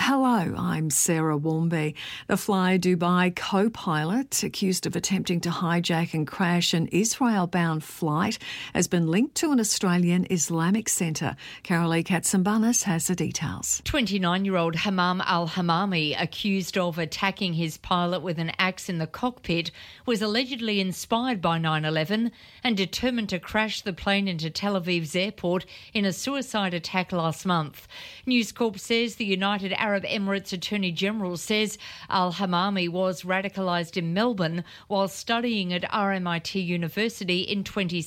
Hello, I'm Sarah Warmby. The Fly Dubai co-pilot accused of attempting to hijack and crash an Israel-bound flight has been linked to an Australian Islamic centre. Carolee Katsambanis has the details. 29-year-old Hammam al-Hammami, accused of attacking his pilot with an axe in the cockpit, was allegedly inspired by 9/11 and determined to crash the plane into Tel Aviv's airport in a suicide attack last month. News Corp says the United Arab Emirates Attorney General says al-Hammami was radicalised in Melbourne while studying at RMIT University in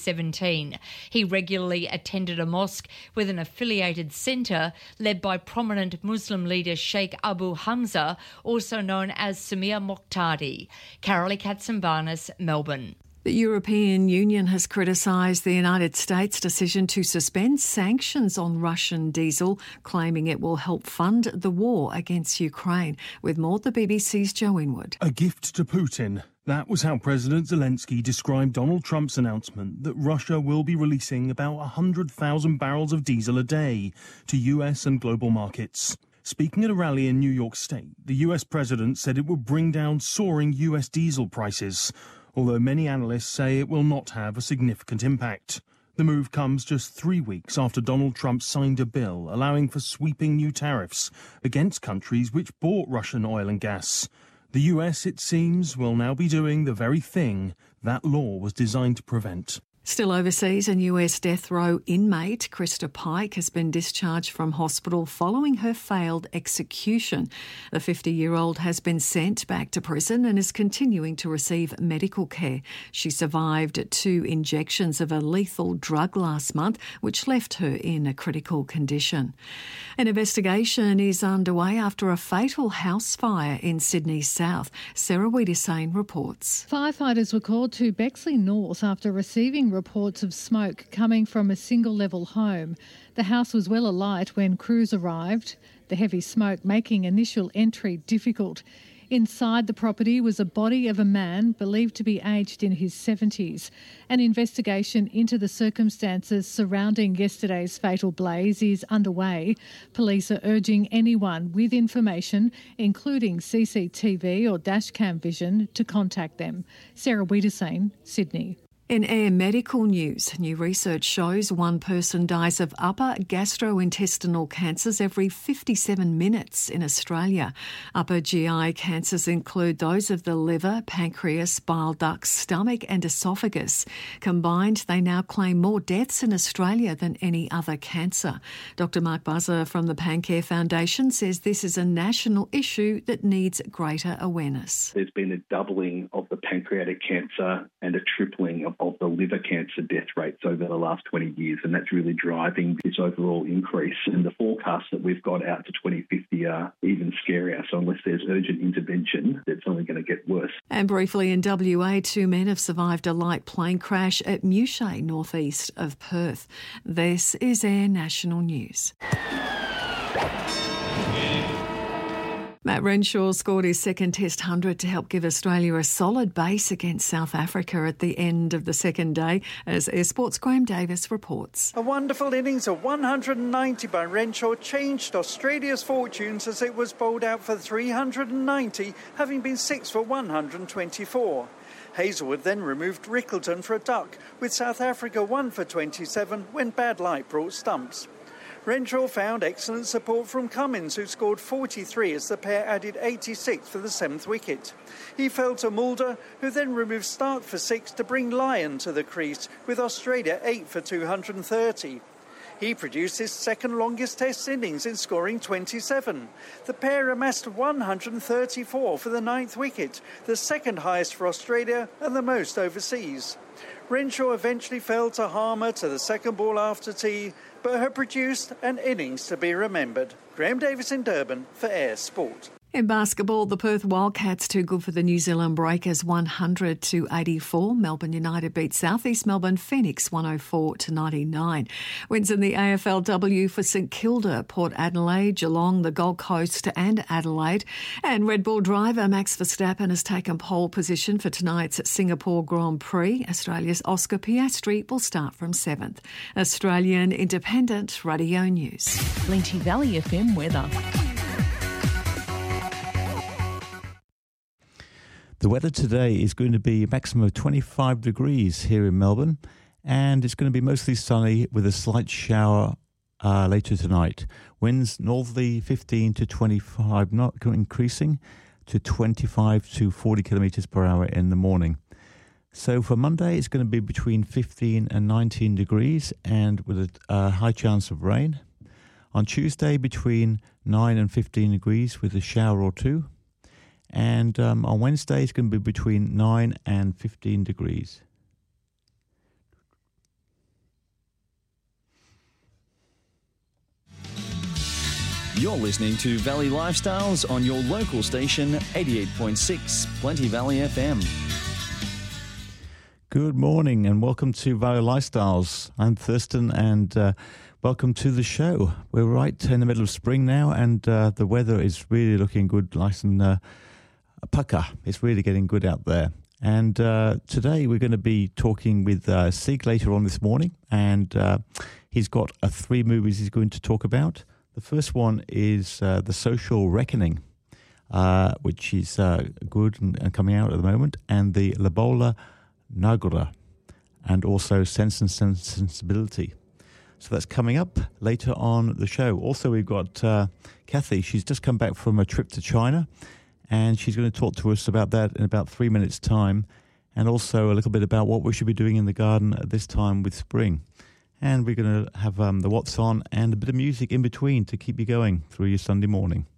2017. He regularly attended a mosque with an affiliated centre led by prominent Muslim leader Sheikh Abu Hamza, also known as Samir Moqtadi. Carolee Katsambanis, Melbourne. The European Union has criticised the United States' decision to suspend sanctions on Russian diesel, claiming it will help fund the war against Ukraine. With more, the BBC's Joe Inwood. A gift to Putin. That was how President Zelensky described Donald Trump's announcement that Russia will be releasing about 100,000 barrels of diesel a day to US and global markets. Speaking at a rally in New York State, the US president said it would bring down soaring US diesel prices, although many analysts say it will not have a significant impact. The move comes just 3 weeks after Donald Trump signed a bill allowing for sweeping new tariffs against countries which bought Russian oil and gas. The US, it seems, will now be doing the very thing that law was designed to prevent. Still overseas, a US death row inmate, Krista Pike, has been discharged from hospital following her failed execution. The 50-year-old has been sent back to prison and is continuing to receive medical care. She survived 2 injections of a lethal drug last month, which left her in a critical condition. An investigation is underway after a fatal house fire in Sydney South. Sarah Wiedersane reports. Firefighters were called to Bexley North after receiving reports of smoke coming from a single-level home. The house was well alight when crews arrived, the heavy smoke making initial entry difficult. Inside the property was a body of a man believed to be aged in his 70s. An investigation into the circumstances surrounding yesterday's fatal blaze is underway. Police are urging anyone with information, including CCTV or dashcam vision, to contact them. Sarah Wiedersane, Sydney. In air medical news, new research shows one person dies of upper gastrointestinal cancers every 57 minutes in Australia. Upper GI cancers include those of the liver, pancreas, bile ducts, stomach and esophagus. Combined, they now claim more deaths in Australia than any other cancer. Dr Mark Buzzer from the Pancare Foundation says this is a national issue that needs greater awareness. There's been a doubling of the pancreatic cancer and a tripling of the liver cancer death rates over the last 20 years, and that's really driving this overall increase. And the forecasts that we've got out to 2050 are even scarier. So unless there's urgent intervention, it's only going to get worse. And briefly in WA, 2 men have survived a light plane crash at Mewshay, northeast of Perth. This is Air National News. Matt Renshaw scored his second Test 100 to help give Australia a solid base against South Africa at the end of the second day, as Air Sports' Graham Davis reports. A wonderful innings of 190 by Renshaw changed Australia's fortunes as it was bowled out for 390, having been 6 for 124. Hazelwood then removed Rickleton for a duck, with South Africa 1 for 27 when bad light brought stumps. Renshaw found excellent support from Cummins, who scored 43 as the pair added 86 for the 7th wicket. He fell to Mulder, who then removed Stark for 6 to bring Lyon to the crease, with Australia 8 for 230. He produced his second longest Test innings in scoring 27. The pair amassed 134 for the 9th wicket, the second highest for Australia and the most overseas. Renshaw eventually fell to Harmer to the second ball after tea, but had produced an innings to be remembered. Graham Davis in Durban for Air Sport. In basketball, the Perth Wildcats too good for the New Zealand Breakers, 100-84. Melbourne United beat South East Melbourne Phoenix 104-99. Wins in the AFLW for St Kilda, Port Adelaide, Geelong, the Gold Coast and Adelaide. And Red Bull driver Max Verstappen has taken pole position for tonight's Singapore Grand Prix. Australia's Oscar Piastri will start from 7th. Australian Independent Radio News. Lynchie Valley FM weather. The weather today is going to be a maximum of 25 degrees here in Melbourne, and it's going to be mostly sunny with a slight shower later tonight. Winds northerly 15 to 25, not increasing to 25 to 40 kilometres per hour in the morning. So for Monday, it's going to be between 15 and 19 degrees and with a high chance of rain. On Tuesday, between 9 and 15 degrees with a shower or two. And on Wednesday, it's going to be between 9 and 15 degrees. You're listening to Valley Lifestyles on your local station, 88.6 Plenty Valley FM. Good morning and welcome to Valley Lifestyles. I'm Thurston and welcome to the show. We're right in the middle of spring now and the weather is really looking good, nice and pucker. It's really getting good out there. And today we're going to be talking with Sieg later on this morning, and he's got 3 movies he's going to talk about. The first one is The Social Reckoning, which is good and coming out at the moment, and the Lobola Nagara, and also Sense and Sensibility. So that's coming up later on the show. Also, we've got Kathy. She's just come back from a trip to China, and she's going to talk to us about that in about 3 minutes' time, and also a little bit about what we should be doing in the garden at this time with spring. And we're going to have the What's On and a bit of music in between to keep you going through your Sunday morning.